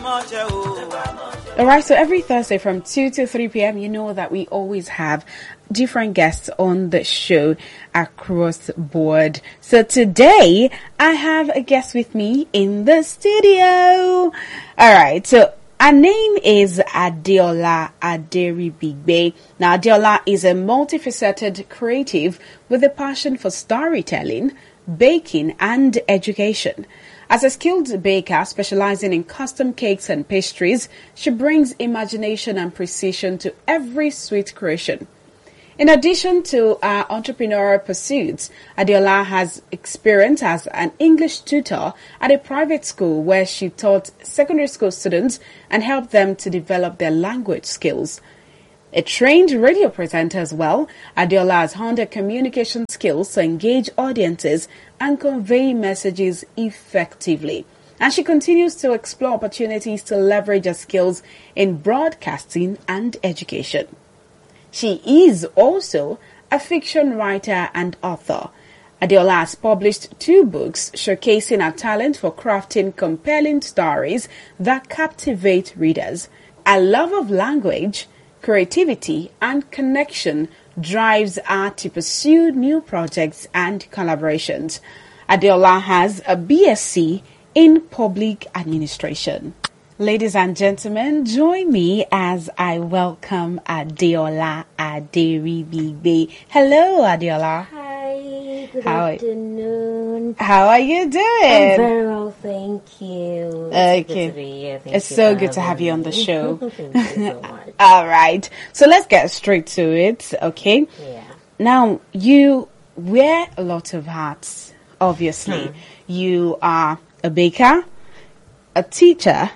All right, so every Thursday from 2 to 3 p.m., you know that we always have different guests on the show across the board. So today, I have a guest with me in the studio. All right, so her name is Adeola Aderibigbe. Now, Adeola is a multifaceted creative with a passion for storytelling, baking, and education. As a skilled baker specializing in custom cakes and pastries, she brings imagination and precision to every sweet creation. In addition to her entrepreneurial pursuits, Adeola has experience as an English tutor at a private school where she taught secondary school students and helped them to develop their language skills. A trained radio presenter as well, Adeola has honed her communication skills to engage audiences and convey messages effectively. And she continues to explore opportunities to leverage her skills in broadcasting and education. She is also a fiction writer and author. Adeola has published 2 books showcasing her talent for crafting compelling stories that captivate readers. Her love of language, creativity, and connection drives her to pursue new projects and collaborations. Adeola has a BSc in Public Administration. Ladies and gentlemen, join me as I welcome Adeola Aderibigbe. Hello, Adeola. Hi, good afternoon. How are you doing? I'm very well, thank you. Okay. It's good to be here. It's so good to have you on the show. Thank you so much. All right. So let's get straight to it, okay? Yeah. Now, you wear a lot of hats, obviously. You are a baker, a teacher,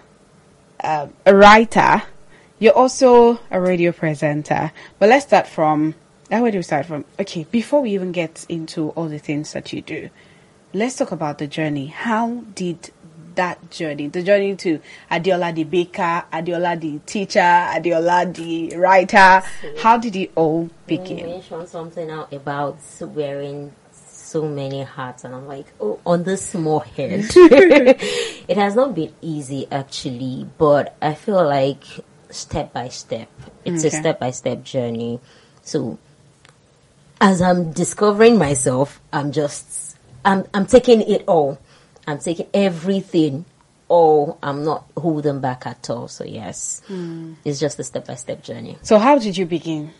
a writer. You're also a radio presenter. But let's start from, where do we start from? Okay, before we even get into all the things that you do, let's talk about the journey. How did that journey, the journey to Adeola the baker, Adeola the teacher, Adeola the writer, how did it all begin? You mentioned something out about wearing so many hats, and I'm like, oh, on this small head. It has not been easy, actually, but I feel like step by step. It's a step-by-step journey. So as I'm discovering myself, I'm taking it all. I'm taking everything all. I'm not holding back at all. So yes, it's just a step-by-step journey. So how did you begin?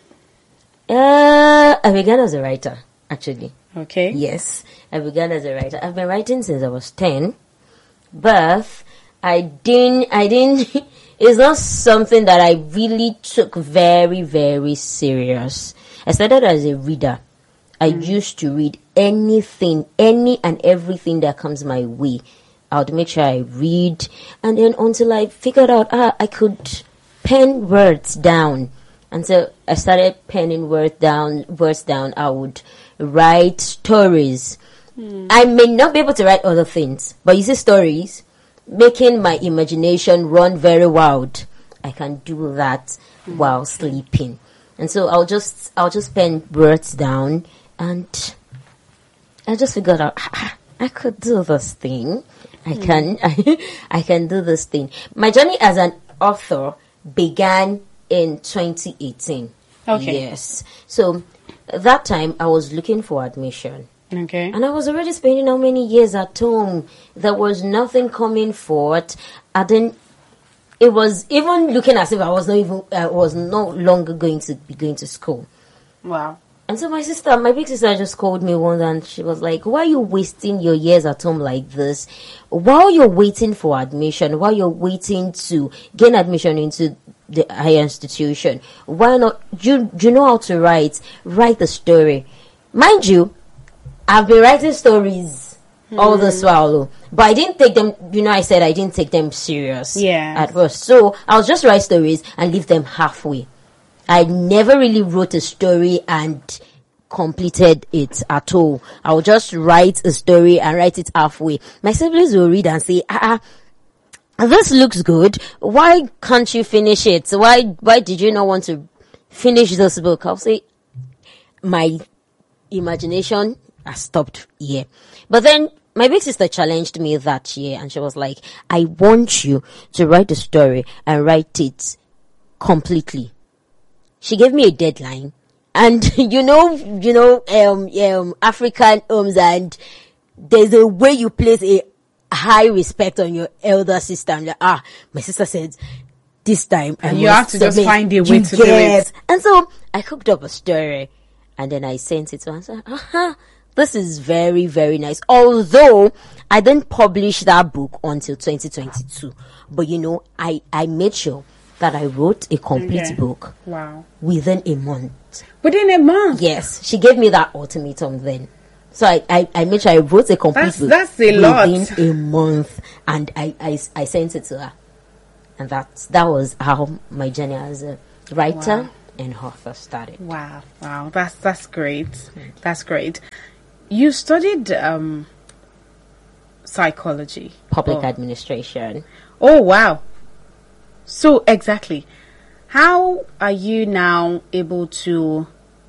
I began as a writer, actually. Okay. Yes, I began as a writer. I've been writing since I was 10, but I didn't, it's not something that I really took very, very serious. I started as a reader. I used to read anything, any and everything that comes my way. I would make sure I read, and then until I figured out, I could pen words down. And so I started penning words down. I would write stories. I may not be able to write other things, but you see, stories, making my imagination run very wild. I can do that while sleeping. And so I'll just pen words down, and I just figured out, I could do this thing. I can do this thing. My journey as an author began in 2018. Okay. Yes. So that time I was looking for admission. Okay. And I was already spending how many years at home. There was nothing coming forth. It was even looking as if I was no longer going to be going to school. Wow. And so my big sister just called me one day, and she was like, why are you wasting your years at home like this? While you're waiting for admission, while you're waiting to gain admission into the higher institution, why not, you know how to write the story. Mind you, I've been writing stories all this while, but I didn't take them, I said I didn't take them serious at first. So I'll just write stories and leave them halfway. I never really wrote a story and completed it at all. I would just write a story and write it halfway. My siblings will read and say, this looks good. Why can't you finish it? Why did you not want to finish this book? I'll say, my imagination has stopped here. But then my big sister challenged me that year, and she was like, I want you to write the story and write it completely. She gave me a deadline, and African homes, and there's a way you place a high respect on your elder sister. I'm like, my sister said this time, and you have to just find a way to do it. And so I cooked up a story, and then I sent it to her. I said, this is very, very nice. Although I didn't publish that book until 2022, but I made sure that I wrote a complete book. Wow! Within a month. Within a month? Yes, she gave me that ultimatum then. So I made sure I wrote a complete book. That's a lot. Within a month, and I sent it to her, and that was how my journey as a writer and author started. Wow! That's great. That's great. You studied psychology, public administration. Oh wow! So exactly, how are you now able to?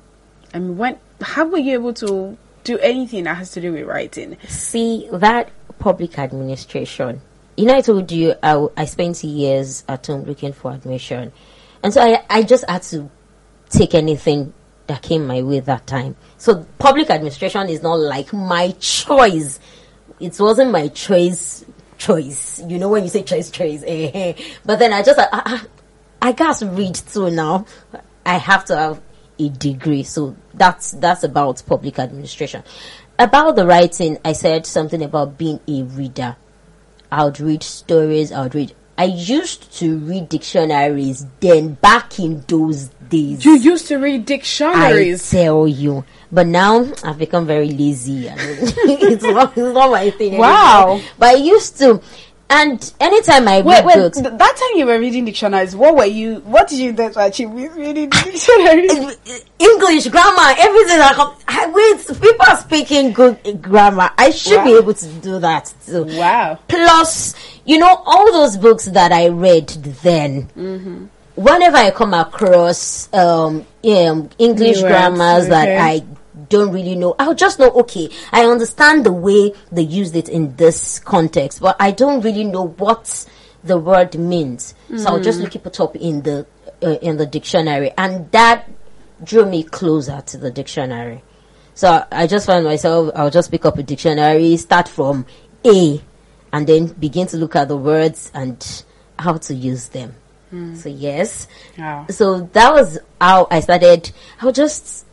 How were you able to do anything that has to do with writing? See, that public administration. I told you I spent years at home looking for admission, and so I just had to take anything that came my way that time. So public administration is not like my choice. It wasn't my choice. When you say choice. But then I just I can't read too now. I have to have a degree. So that's about public administration. About the writing, I said something about being a reader. I would read stories. I used to read dictionaries then, back in those days. You used to read dictionaries? I tell you. But now, I've become very lazy. It's not my thing Wow. anymore. But I used to. And anytime I read books... That time you were reading dictionaries, what did you do to achieve with reading dictionaries? English, grammar, everything. People are speaking good grammar. I should be able to do that too. Wow. Plus, all those books that I read then, whenever I come across English grammars that I don't really know, I'll just know, okay, I understand the way they used it in this context, but I don't really know what the word means. So I'll just look it up in the dictionary, and that drew me closer to the dictionary. So I just found myself, I'll just pick up a dictionary, start from A, and then begin to look at the words and how to use them. So yes. Wow. So that was how I started. I was just,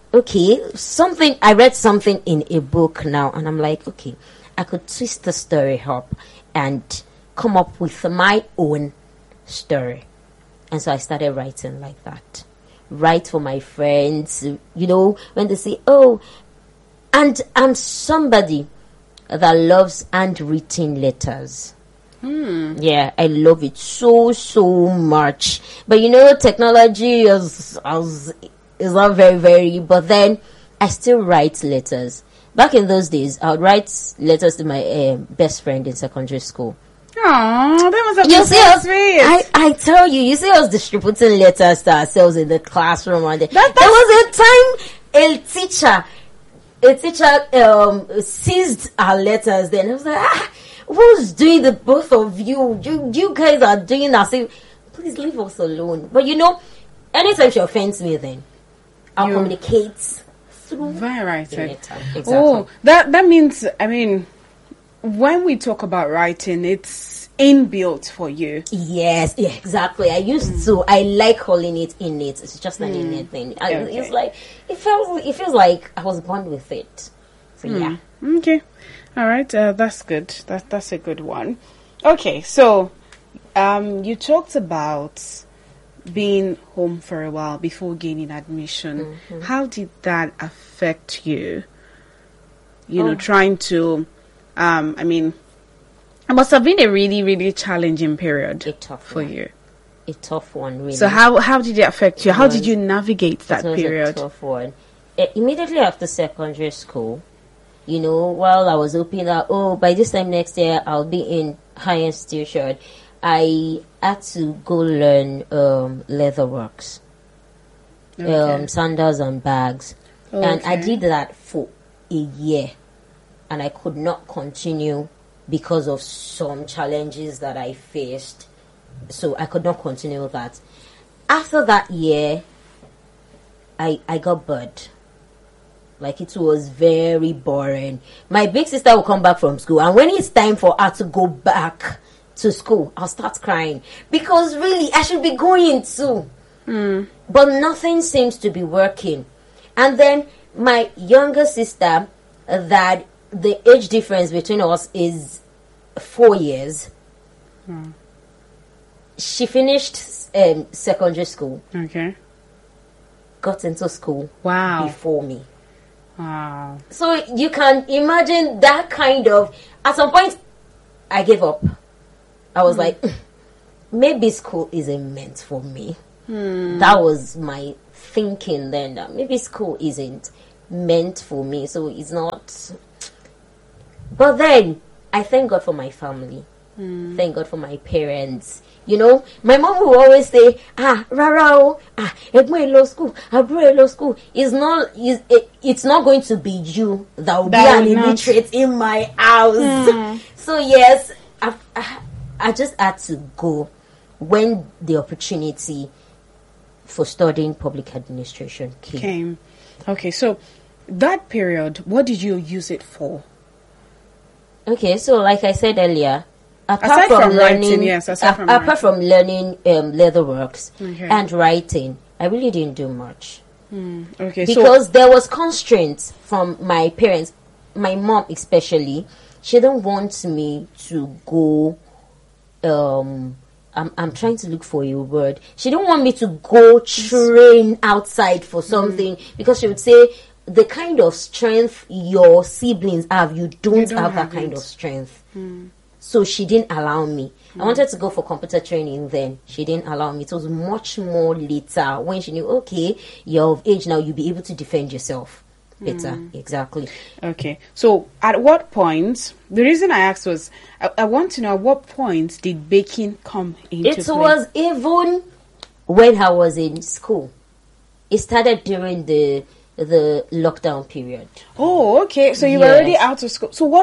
I read something in a book now, and I'm like, okay, I could twist the story up and come up with my own story. And so I started writing like that. Write for my friends, when they say, and I'm somebody that loves handwritten letters. Yeah, I love it so much. But technology is not very, very, but then I still write letters. Back in those days, I would write letters to my best friend in secondary school. Aww, that must have been so sweet. I tell you, you see us distributing letters to ourselves in the classroom one day. There was a time a teacher seized our letters. Then I was like, who's doing the both of you? You guys are doing that. Please leave us alone. But anytime she offends me, then I'll communicate through writing. Exactly. Oh, that means, when we talk about writing, it's inbuilt for you. Yes, yeah, exactly. I used to. I like calling it innate. It's just an innate thing. Okay. It's like it feels like I was born with it. So yeah. Okay. All right. That's good. That's a good one. Okay. So, you talked about being home for a while before gaining admission. How did that affect you? Trying to, it must have been a really, really challenging period for you. A tough one, really. So how did it affect you? How did you navigate that period? It was a tough one. Immediately after secondary school, while I was hoping that, by this time next year I'll be in higher institution, I had to go learn leatherworks, sandals and bags. And I did that for a year. and I could not continue because of some challenges that I faced. So I could not continue that. After that year, I got bored. Like, it was very boring. My big sister will come back from school, and when it's time for her to go back to school, I'll start crying. Because really, I should be going too. But nothing seems to be working. And then my younger sister, that the age difference between us is 4 years. She finished secondary school. Okay. Got into school. Wow. Before me. Wow. So you can imagine that kind of... At some point, I gave up. I was like, maybe school isn't meant for me. That was my thinking then, that maybe school isn't meant for me. So it's not... But then, I thank God for my family. Thank God for my parents. You know, my mom will always say, Rara, Egmo law school, Abro law school. It's not going to be you that will be an illiterate in my house. So yes, I just had to go when the opportunity for studying public administration came. Okay, so that period, what did you use it for? Okay, so like I said earlier, Aside from learning Leatherworks and writing, I really didn't do much. Okay, because there was constraints from my parents, my mom especially. She didn't want me to go. I'm trying to look for a word. She didn't want me to go train outside for something because she would say the kind of strength your siblings have, you don't have that kind of strength. So she didn't allow me. I wanted to go for computer training then. She didn't allow me. It was much more later when she knew, okay, you're of age now, you'll be able to defend yourself better. Exactly. Okay. So at what point, the reason I asked was, I want to know at what point did baking come into play? It was even when I was in school. It started during the lockdown period. Oh, okay. So you were already out of school. So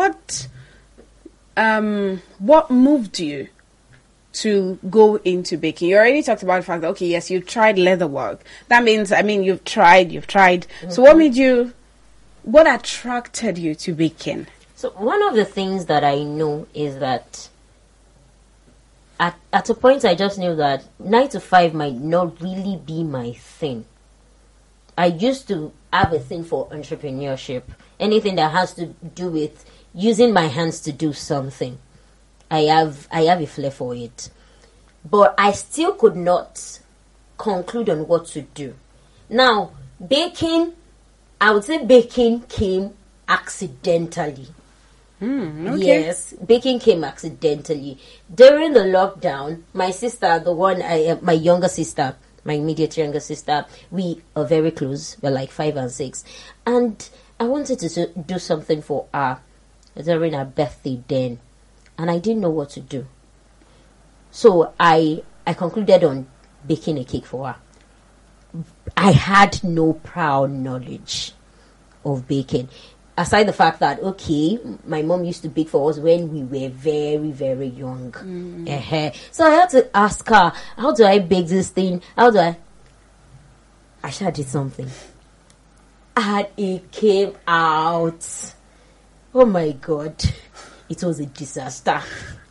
what moved you to go into baking? You already talked about the fact that, okay, yes, you tried leatherwork. That means, you've tried. So what attracted you to baking? So one of the things that I know is that at a point I just knew that 9 to 5 might not really be my thing. I used to have a thing for entrepreneurship. Anything that has to do with using my hands to do something. I have a flair for it. But I still could not conclude on what to do. Now, baking, I would say baking came accidentally. Okay. Yes, baking came accidentally. During the lockdown, my sister, my younger sister, my immediate younger sister, we are very close. We're like 5 and 6. And I wanted to do something for her during her birthday then. And I didn't know what to do. So I concluded on baking a cake for her. I had no prior knowledge of baking. Aside the fact that, okay, my mom used to bake for us when we were very, very young. So I had to ask her, how do I bake this thing? I should did something. And it came out. Oh my God. It was a disaster.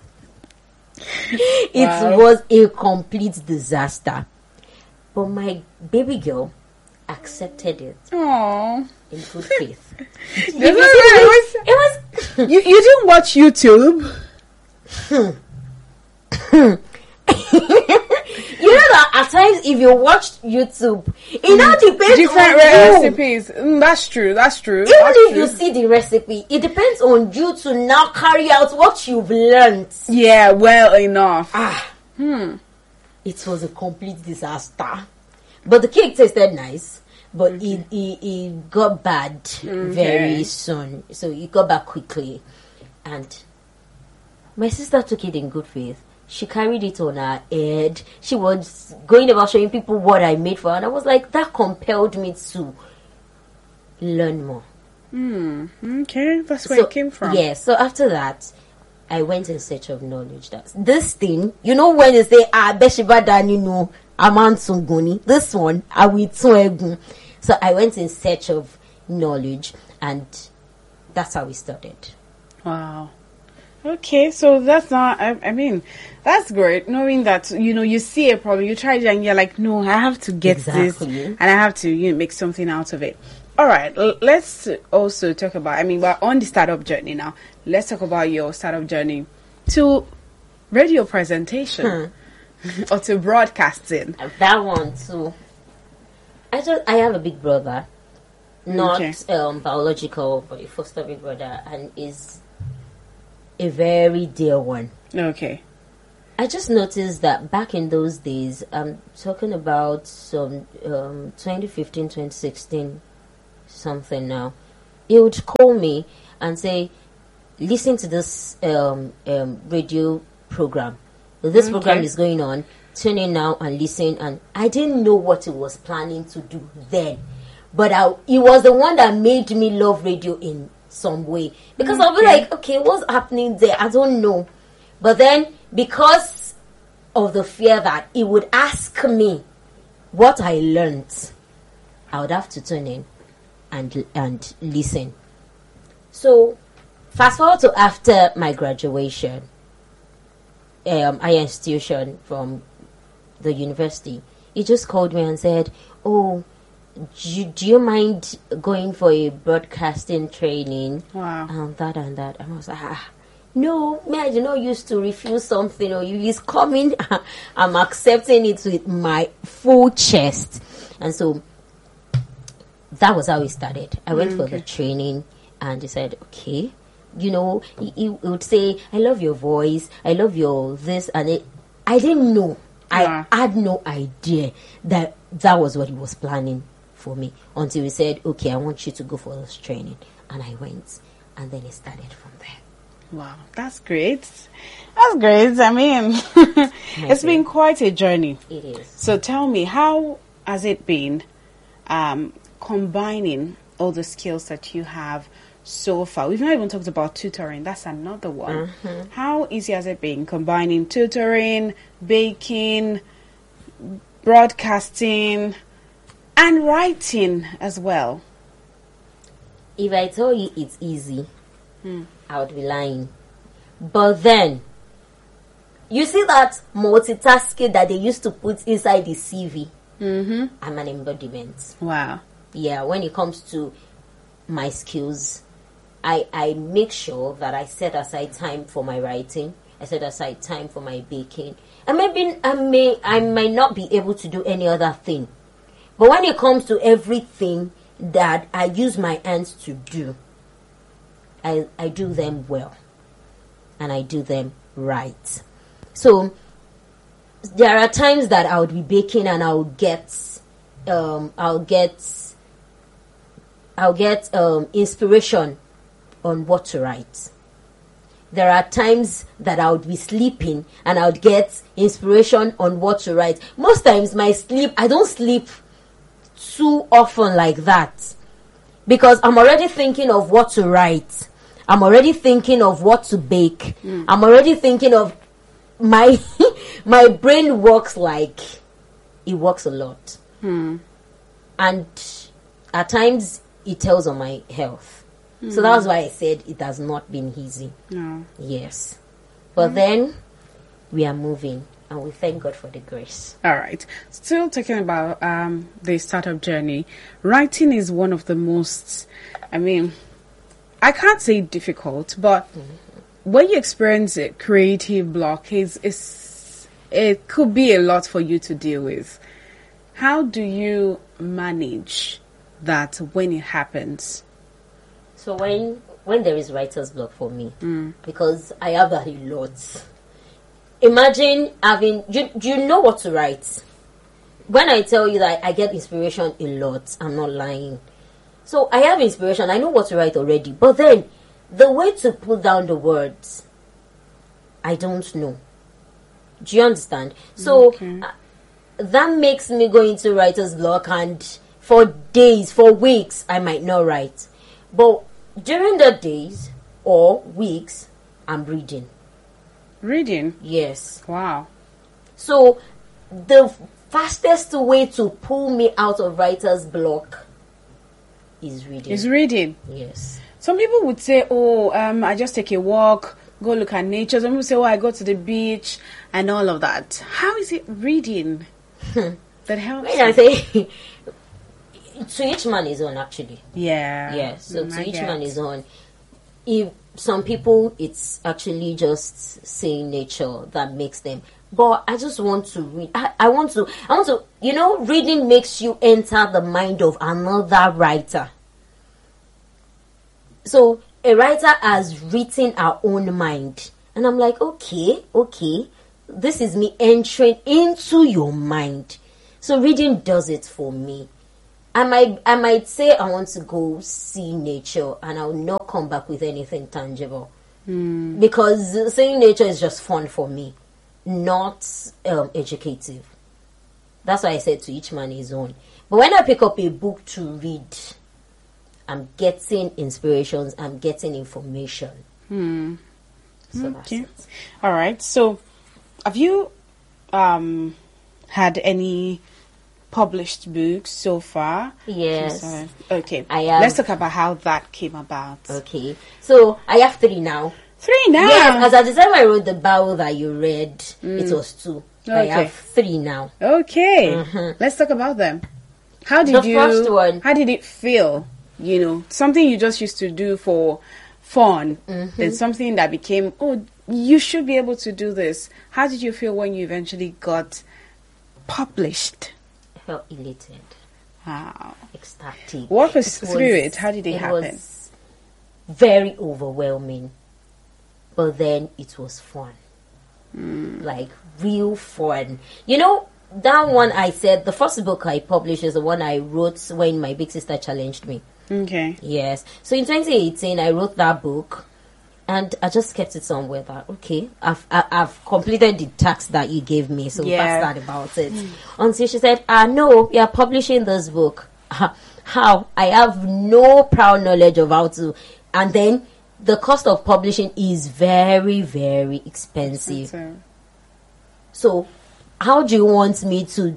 It was a complete disaster. But my baby girl accepted it. Aww. In good faith. It was you didn't watch YouTube? You know that at times if you watch YouTube, it now depends different on recipes. That's true. Even if you see the recipe, it depends on you to now carry out what you've learned. Yeah, well enough. It was a complete disaster. But the cake tasted nice. But it got bad very soon. So it got back quickly. And my sister took it in good faith. She carried it on her head. She was going about showing people what I made for her. And I was like, that compelled me to learn more. Okay, that's where it came from. Yeah, so after that, I went in search of knowledge. That's this thing, when they say, Beshiba Dani no, Aman Sunguni, this one, I will egun. So I went in search of knowledge, and that's how we started. Wow. Okay, so that's not, I mean, that's great. Knowing that, you see a problem, you try it and you're like, no, I have to get this and I have to make something out of it. All right, let's also talk about, we're on the startup journey now. Let's talk about your startup journey to radio presentation or to broadcasting. That one too. I have a big brother, not biological, but a foster big brother, and is a very dear one. Okay. I just noticed that back in those days, I'm talking about some 2015, 2016, something now. He would call me and say, listen to this radio program. This program is going on. Tune in now and listen. And I didn't know what he was planning to do then. But he was the one that made me love radio in some way. Because I'll be like, okay, what's happening there? I don't know. But then, because of the fear that he would ask me what I learned, I would have to tune in and listen. So, fast forward to after my graduation, higher institution from the university, he just called me and said, oh, do you mind going for a broadcasting training? Wow. And that. And I was like, no, me, I do not used to refuse something, or you is coming, I'm accepting it with my full chest. And so that was how it started. I went for the training, and he said, okay, he would say, I love your voice, I love your this, and it. I didn't know. I had no idea that was what he was planning for me, until he said, okay, I want you to go for this training. And I went, and then it started from there. Wow, that's great. That's great. It's been quite a journey. It is. So tell me, how has it been combining all the skills that you have so far? We've not even talked about tutoring. That's another one. How easy has it been combining tutoring, baking, broadcasting, and writing as well? If I tell you it's easy, I would be lying. But then, you see that multitasking that they used to put inside the CV? I'm an embodiment. Wow. Yeah, when it comes to my skills, I make sure that I set aside time for my writing. I set aside time for my baking. And maybe I might not be able to do any other thing. But when it comes to everything that I use my hands to do, I do them well. And I do them right. So there are times that I would be baking and I'll get inspiration on what to write. There are times that I would be sleeping and I would get inspiration on what to write. Most times I don't sleep too often like that, because I'm already thinking of what to write. I'm already thinking of what to bake. I'm already thinking of my brain works a lot. And at times it tells on my health. So that's why I said it has not been easy. No. Yes. But then we are moving, and we thank God for the grace. All right. Still talking about the startup journey. Writing is one of the most, I can't say difficult, but when you experience a creative block, it could be a lot for you to deal with. How do you manage that when it happens? So when there is writer's block for me, because I have that a lot. Imagine having, do you know what to write? When I tell you that I get inspiration a lot, I'm not lying. So I have inspiration, I know what to write already, but then the way to put down the words, I don't know. Do you understand? So that makes me go into writer's block, and for days, for weeks, I might not write. But during the days or weeks, I'm reading. Reading? Yes. Wow. So the fastest way to pull me out of writer's block is reading. Is reading. Yes. Some people would say, oh, I just take a walk, go look at nature. Some people say, oh, I go to the beach and all of that. How is it reading that helps? When I say to each man his own, actually. Yeah. Yes. So I to each get. man his own. If some people, it's actually just seeing nature that makes them. But I just want to read. I want to. Reading makes you enter the mind of another writer. So a writer has written our own mind, and I'm like, okay, this is me entering into your mind. So reading does it for me. I might say I want to go see nature, and I will not come back with anything tangible, because seeing nature is just fun for me, not educative. That's why I said to each man his own. But when I pick up a book to read, I'm getting inspirations, I'm getting information. So that's it. All right. So, have you had any published books so far? Yes. Okay. I have. Let's talk about how that came about. Okay. So I have 3 now. 3 now? Yes, as at the time I wrote the Bible that you read, it was 2. I Okay. have 3 now. Okay. Let's talk about them. How did The first one. How did it feel? Something you just used to do for fun, then something that became, oh, you should be able to do this. How did you feel when you eventually got published? I felt elated, Wow. ecstatic. Walk us through it. How did it happen? It was very overwhelming, but then it was fun. Like real fun. That one I said, the first book I published is the one I wrote when my big sister challenged me. Okay. Yes. So in 2018, I wrote that book, and I just kept it somewhere that, okay, I've completed the task that you gave me, so Yeah. that's that about it. Until she said, no, you are publishing this book. How? I have no proud knowledge of how to. And then the cost of publishing is very, very expensive. So how do you want me to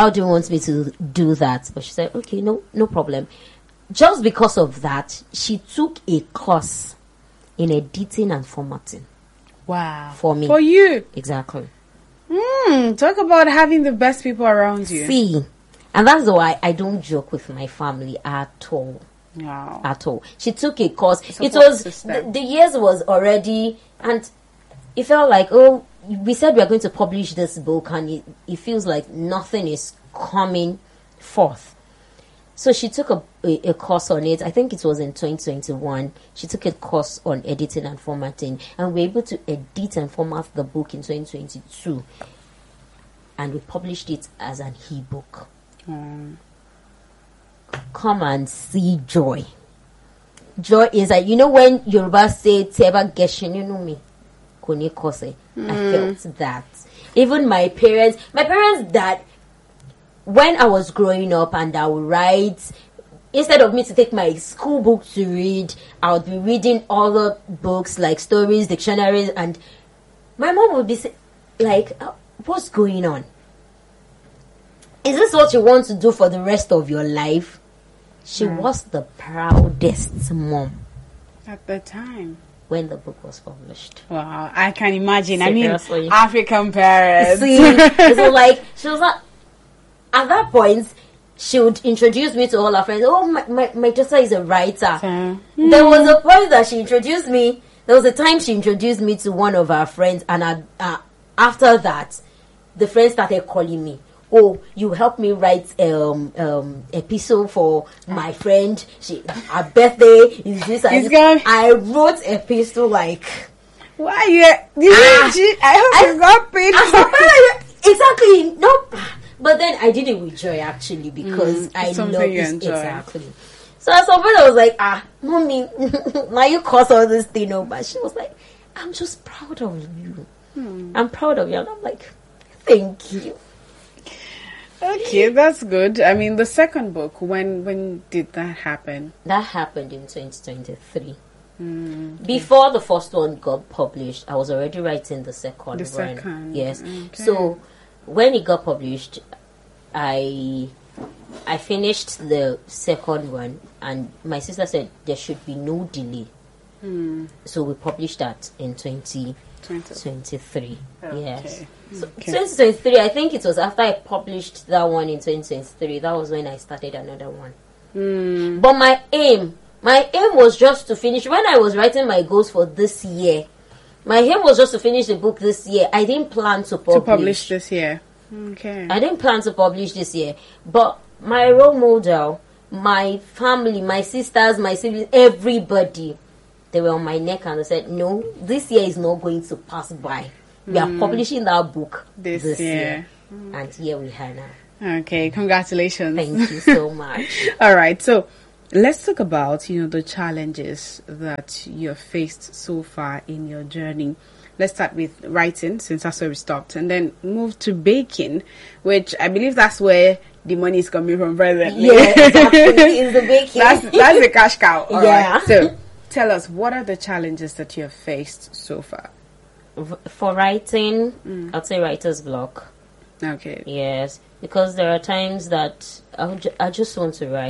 do that? But she said, okay, no problem. Just because of that, she took a course in editing and formatting. Wow. For me. For you. Exactly. Talk about having the best people around you. See, and that's why I don't joke with my family at all. Wow. At all. She took a course. It Support was system. the years was already, and it felt like, oh, we said we are going to publish this book, and it feels like nothing is coming forth. So she took a course on it. I think it was in 2021. She took a course on editing and formatting, and we were able to edit and format the book in 2022, and we published it as an e-book. Come and see joy. Joy is like, when Yoruba say "Teba geshin," you know me. Kone kose. I felt that. Even my parents that when I was growing up and I would write, instead of me to take my school book to read, I would be reading other books like stories, dictionaries, and my mom would be like, what's going on? Is this what you want to do for the rest of your life? She was the proudest mom At the time. when the book was published. Wow. I can imagine. Seriously. I mean, African parents. See, so like, she was like, at that point, she would introduce me to all her friends. Oh, my daughter is a writer. There was a point that she introduced me. There was a time she introduced me to one of her friends, and after that, the friend started calling me. Oh, you help me write epistle for my friend. Her birthday is this. I wrote epistle like. Why you? I hope you got paid for it. Exactly. Nope. But then I did it with joy actually, because I love you it. Exactly. So at some point I was like, mommy, now you cause all this thing over. She was like, I'm just proud of you. I'm proud of you. And I'm like, thank you. Okay, that's good. I mean, the second book, when did that happen? That happened in 2023. Okay. Before the first one got published, I was already writing the second The one. second, Yes. okay. So when it got published, I finished the second one, and my sister said there should be no delay. So we published that in 2023. Yes. So 2023, I think it was after I published that one in 2023. That was when I started another one. But my aim was just to finish. When I was writing my goals for this year, my aim was just to finish the book this year. I didn't plan to publish. To publish this year. Okay. I didn't plan to publish this year. But my role model, my family, my sisters, my siblings, everybody, they were on my neck and they said, no, this year is not going to pass by. We are publishing that book this year. And here we are now. Okay, congratulations. Thank you so much. All right, so let's talk about, the challenges that you've faced so far in your journey. Let's start with writing, since that's where we stopped, and then move to baking, which I believe that's where the money is coming from presently. Yeah, exactly. It's the baking. That's the cash cow. All Yeah. right. So tell us, what are the challenges that you have faced so far? For writing, I'd say writer's block. Okay. Yes, because there are times that I just want to write.